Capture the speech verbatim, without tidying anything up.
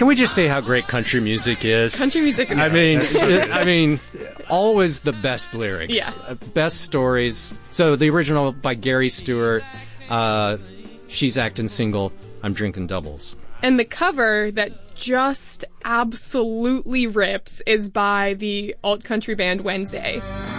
Can we just say how great country music is? Country music is I great. mean, it, I mean, always the best lyrics. Yeah. Uh, best stories. So the original by Gary Stewart, uh, She's Acting Single, I'm Drinking Doubles. And the cover that just absolutely rips is by the alt country band Wednesday.